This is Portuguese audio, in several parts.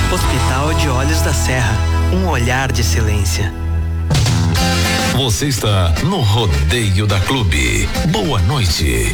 Hospital de Olhos da Serra, um olhar de excelência. Você está no Rodeio da Clube. Boa noite.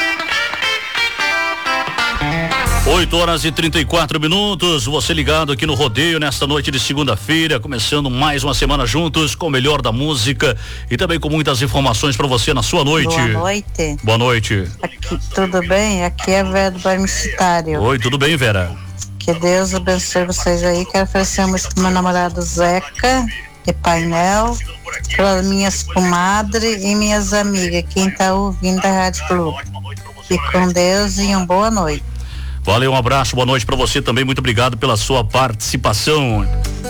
8h34, você ligado aqui no Rodeio nesta noite de segunda-feira, começando mais uma semana juntos com o melhor da música e também com muitas informações para você na sua noite. Boa noite. Boa noite. Aqui, tudo bem? Aqui é a Vera do Bairro Missionário. Oi, tudo bem, Vera? Que Deus abençoe vocês aí. Quero oferecer uma música pro meu namorado Zeca, de Painel, para minhas comadres e minhas amigas, quem tá ouvindo da Rádio Clube. Fique com Deus e uma boa noite. Valeu, um abraço, boa noite para você também, muito obrigado pela sua participação.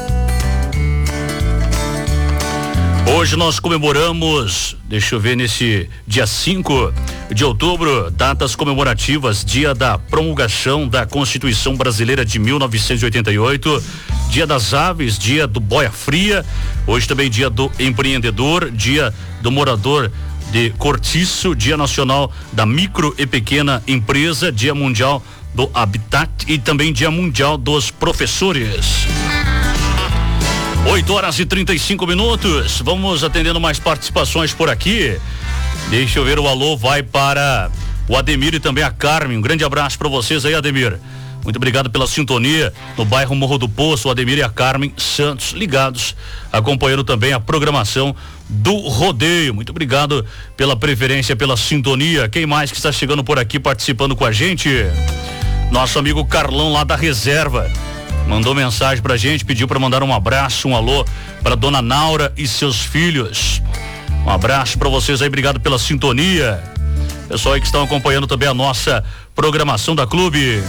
Hoje nós comemoramos, deixa eu ver, nesse dia 5 de outubro, datas comemorativas, dia da promulgação da Constituição Brasileira de 1988, dia das aves, dia do boia fria, hoje também dia do empreendedor, dia do morador de cortiço, dia nacional da micro e pequena empresa, dia mundial do Habitat e também dia mundial dos professores. 8h35, vamos atendendo mais participações por aqui. Deixa eu ver, o alô vai para o Ademir e também a Carmen, um grande abraço para vocês aí, Ademir. Muito obrigado pela sintonia no bairro Morro do Poço, o Ademir e a Carmen Santos ligados, acompanhando também a programação do Rodeio. Muito obrigado pela preferência, pela sintonia. Quem mais que está chegando por aqui participando com a gente? Nosso amigo Carlão lá da Reserva mandou mensagem pra gente, pediu para mandar um abraço, um alô para dona Naura e seus filhos. Um abraço para vocês aí, obrigado pela sintonia. Pessoal aí que estão acompanhando também a nossa programação da Clube.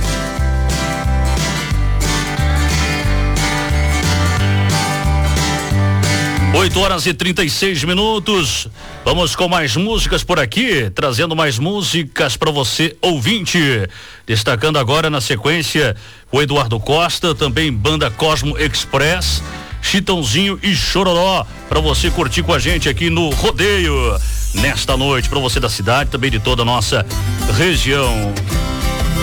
8h36. Vamos com mais músicas por aqui, trazendo mais músicas para você, ouvinte. Destacando agora na sequência o Eduardo Costa, também banda Cosmo Express, Chitãozinho e Chororó, para você curtir com a gente aqui no Rodeio nesta noite, para você da cidade, também de toda a nossa região.